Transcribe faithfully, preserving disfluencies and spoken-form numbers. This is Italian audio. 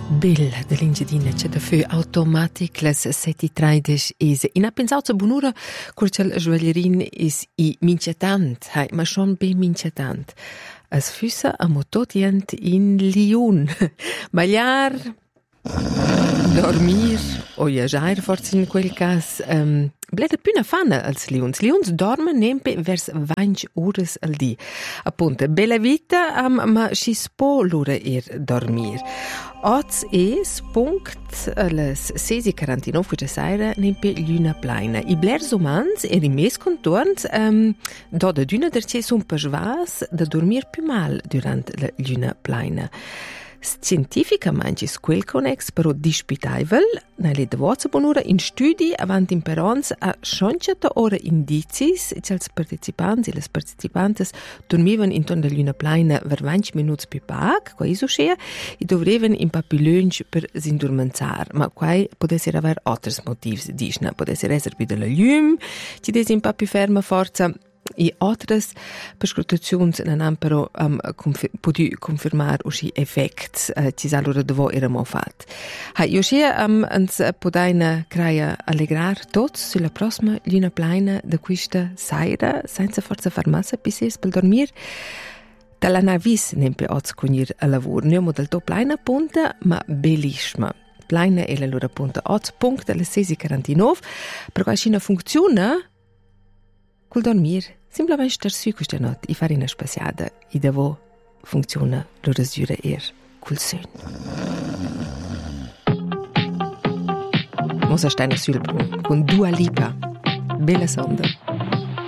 Bel dell'ingedina c'è da fare automatic las seti traides is. In a pensato bunura curcel sveglierin is i mincetant, hai, ma schon ben mincetant. As füsse a mototient in Lyon. Magliar, dormir, o viaggiare forse in quel cas, um, bleda più una fana als lions. Lions dormen nempe vers venti ores al di. Appunto, bella vita, um, ma si spo lura ir dormir. Oz es punct les sesi quarantinove questa sera nempe luna plena. I blers umans e i mes contorns um, do da d'una derce sun persvas da dormir più mal durant la luna plena. Scientificamente quel connex però disputaivel, nelle devozze bonura in studi avanti in perons a schonciata ora indicis che els partecipanti e le partecipantes dormivan intorno alla luna plena per venti minuti più pac, qua iso scea, e dovrevan in papillons per s'indormentar, ma qua potesse aver altri motivi, dice, potesse essere più della lume, ci desi in più ferma forza. I altres prescrutazions non hanno però um, conf- potuto confermare usci effect uh, ci allora dopo eramo fat. Hai io sia um, ens podaina creia allegrar tots sulla prossima luna plena da questa sera senza forza farmassa pises per dormir. Dalla navis nempe oz conir a lavoro. Noi abbiamo del plena punta ma bellissima. Plena è la loro punta oz punta alle sei quarantinove per qualcuna funziona col dormir, semplicemente star su questa notte e fare una spaziata e dopo funziona la rasura er col sonno. Mosa steina sul con Dua Lipa. Bella sonda.